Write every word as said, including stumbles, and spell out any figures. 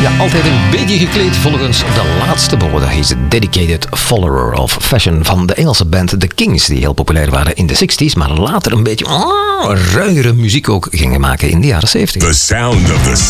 Ja, altijd een beetje gekleed volgens de laatste woorden. Hij is een dedicated follower of fashion van de Engelse band The Kings, die heel populair waren in de zestig's, maar later een beetje oh, ruiere muziek ook gingen maken in de jaren zeventig. The sound of the